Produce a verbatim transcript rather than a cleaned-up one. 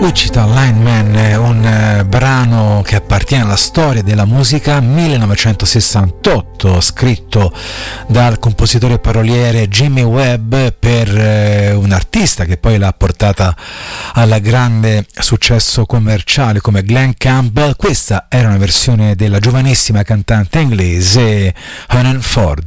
Wichita Lineman, un eh, brano che appartiene alla storia della musica, millenovecentosessantotto, scritto dal compositore e paroliere Jimmy Webb per eh, un artista che poi l'ha portata al grande successo commerciale come Glenn Campbell. Questa era una versione della giovanissima cantante inglese Hannah Ford.